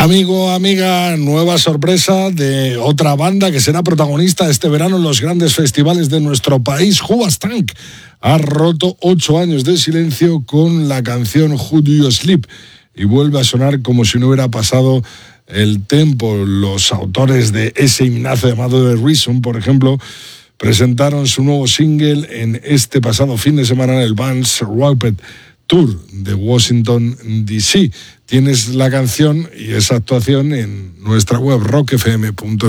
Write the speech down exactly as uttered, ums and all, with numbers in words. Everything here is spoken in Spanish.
Amigo, amiga, nueva sorpresa de otra banda que será protagonista este verano en los grandes festivales de nuestro país. Hoobastank ha roto ocho años de silencio con la canción Who Do You Sleep y vuelve a sonar como si no hubiera pasado el tiempo. Los autores de ese himnazo llamado The Reason, por ejemplo, presentaron su nuevo single en este pasado fin de semana en el Vans Warped Tour de Washington, D C. Tienes la canción y esa actuación en nuestra web rock f m punto f m.